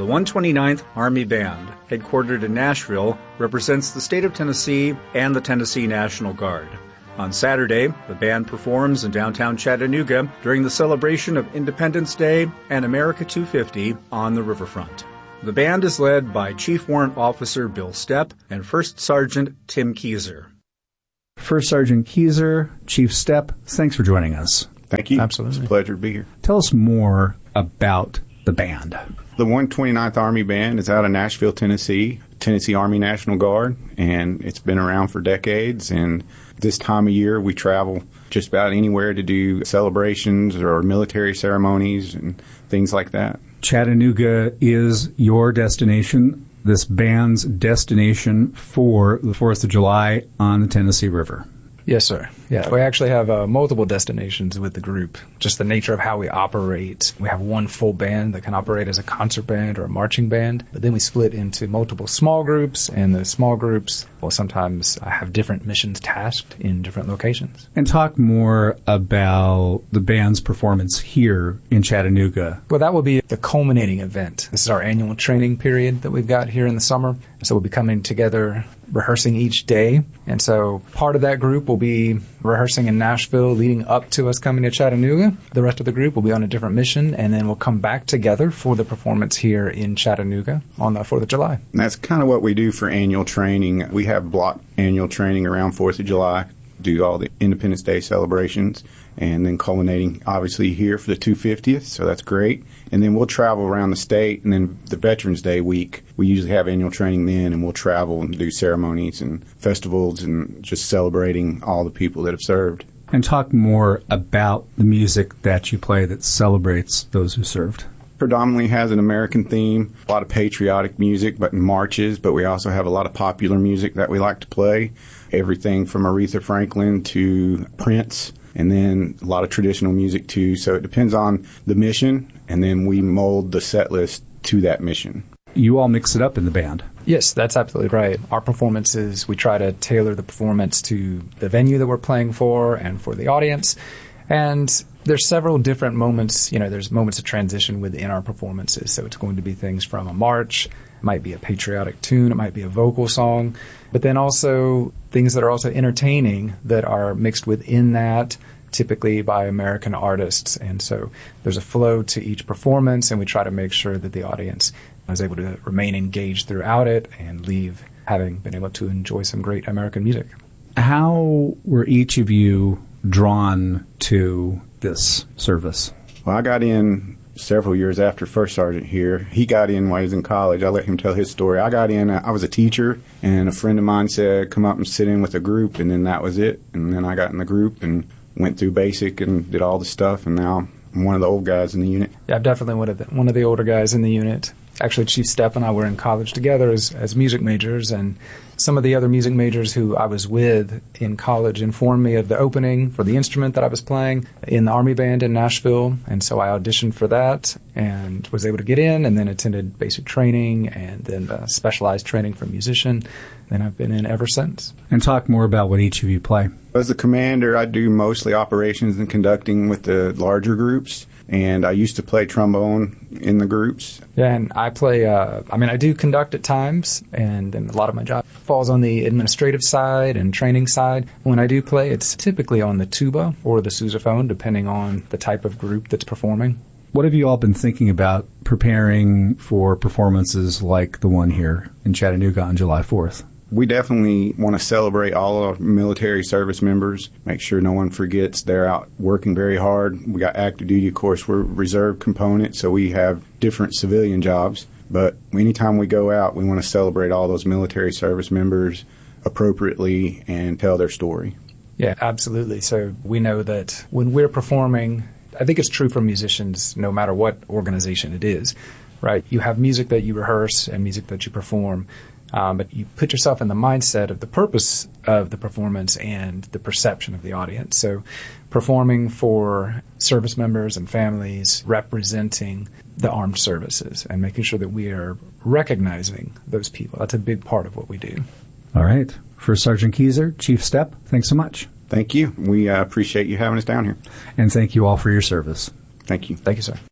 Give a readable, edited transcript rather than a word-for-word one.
129th Army Band, headquartered in Nashville, represents the state of Tennessee and the Tennessee National Guard. On Saturday, the band performs in downtown Chattanooga during the celebration of Independence Day and America 250 on the riverfront. The band is led by Chief Warrant Officer Bill Stepp and First Sergeant Tim Keyser. First Sergeant Keyser, Chief Stepp, thanks for joining us. Thank you. Absolutely. It's a pleasure to be here. Tell us more about the band. The 129th Army Band is out of Nashville, Tennessee, Tennessee Army National Guard, and it's been around for decades. And this time of year, we travel just about anywhere to do celebrations or military ceremonies and things like that. Chattanooga is your destination, this band's destination for the 4th of July on the Tennessee River. Yes, sir. Yeah, we actually have multiple destinations with the group. Just the nature of how we operate. We have one full band that can operate as a concert band or a marching band, but then we split into multiple small groups, and the small groups will sometimes have different missions tasked in different locations. And talk more about the band's performance here in Chattanooga. Well, that will be the culminating event. This is our annual training period that we've got here in the summer. So we'll be coming together, rehearsing each day. And so part of that group will be rehearsing in Nashville leading up to us coming to Chattanooga. The rest of the group will be on a different mission, and then we'll come back together for the performance here in Chattanooga on the 4th of July. And that's kind of what we do for annual training. We have block annual training around 4th of July, do all the Independence Day celebrations, and then culminating obviously here for the 250th, so that's great. And then we'll travel around the state, and then the Veterans Day week, we usually have annual training then, and we'll travel and do ceremonies and festivals and just celebrating all the people that have served. And talk more about the music that you play that celebrates those who served. Predominantly has an American theme, a lot of patriotic music, but marches, but we also have a lot of popular music that we like to play. Everything from Aretha Franklin to Prince, and then a lot of traditional music too. So it depends on the mission, and then we mold the set list to that mission. You all mix it up in the band. Yes, that's absolutely right. Our performances, we try to tailor the performance to the venue that we're playing for and for the audience. And there's several different moments, there's moments of transition within our performances. So it's going to be things from a march, it might be a patriotic tune, it might be a vocal song, but then also things that are also entertaining that are mixed within that, typically by American artists. And so there's a flow to each performance, and we try to make sure that the audience is able to remain engaged throughout it and leave having been able to enjoy some great American music. How were each of you drawn to this service? Well, I got in several years after First Sergeant here. He got in while he was in college. I let him tell his story. I got in, I was a teacher, and a friend of mine said, come up and sit in with a group, and then that was it. And then I got in the group and went through basic and did all the stuff, and now I'm one of the old guys in the unit. Yeah, I'm definitely one of the older guys in the unit. Actually, Chief Stepp and I were in college together as music majors, and some of the other music majors who I was with in college informed me of the opening for the instrument that I was playing in the Army Band in Nashville, and so I auditioned for that and was able to get in, and then attended basic training and then specialized training for musician, and I've been in ever since. And talk more about what each of you play. As a commander, I do mostly operations and conducting with the larger groups, and I used to play trombone in the groups. Yeah, and I play, I do conduct at times, and then a lot of my job falls on the administrative side and training side. When I do play, it's typically on the tuba or the sousaphone, depending on the type of group that's performing. What have you all been thinking about preparing for performances like the one here in Chattanooga on July 4th? We definitely want to celebrate all our military service members, make sure no one forgets they're out working very hard. We got active duty, of course, we're reserve component, so we have different civilian jobs. But anytime we go out, we want to celebrate all those military service members appropriately and tell their story. Yeah, absolutely. So we know that when we're performing, I think it's true for musicians no matter what organization it is, right? You have music that you rehearse and music that you perform. But you put yourself in the mindset of the purpose of the performance and the perception of the audience. So performing for service members and families, representing the armed services and making sure that we are recognizing those people. That's a big part of what we do. All right. First Sergeant Keyser, Chief Stepp, thanks so much. Thank you. We appreciate you having us down here. And thank you all for your service. Thank you. Thank you, sir.